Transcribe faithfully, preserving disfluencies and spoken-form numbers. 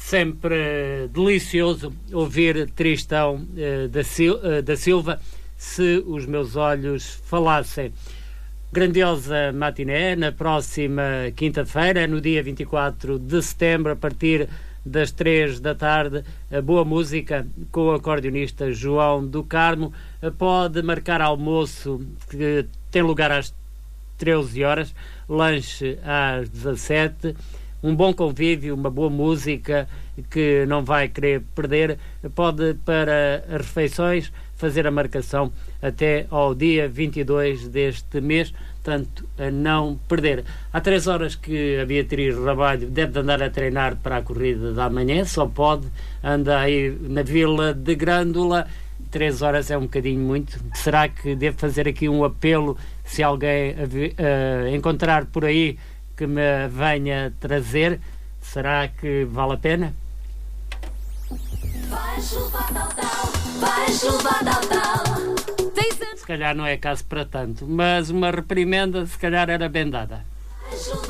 sempre delicioso ouvir Tristão uh, da, Sil uh, da Silva, Se os Meus Olhos Falassem. Grandiosa matiné na próxima quinta-feira, no dia vinte e quatro de setembro, a partir das três da tarde, a boa música com o acordeonista João do Carmo. Pode marcar almoço, que tem lugar às treze horas, lanche às dezassete. Um bom convívio, uma boa música que não vai querer perder. Pode, para as refeições, fazer a marcação até ao dia vinte e dois deste mês, portanto, a não perder. Há três horas que a Beatriz Rabalho deve de andar a treinar para a corrida da manhã, só pode, anda aí na Vila de Grândola. Três horas é um bocadinho muito. Será que devo fazer aqui um apelo, se alguém uh, encontrar por aí, que me venha trazer? Será que vale a pena? Vais levar tal tal, vais levar tal tal. Se calhar não é caso para tanto, mas uma reprimenda se calhar era bem dada.